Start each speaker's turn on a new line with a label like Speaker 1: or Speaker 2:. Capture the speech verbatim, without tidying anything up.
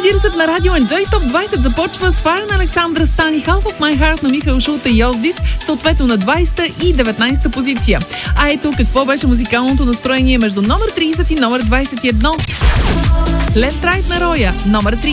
Speaker 1: четиридесет на радио Enjoy. Топ двайсет започва с Фара на Александра Стан и Half of My Heart на Михаил Шулта и Йоздис, съответно на двайсета и деветнайсета позиция. А ето какво беше музикалното настроение между номер трийсет и номер двайсет и едно. Left Right на Роя, номер три.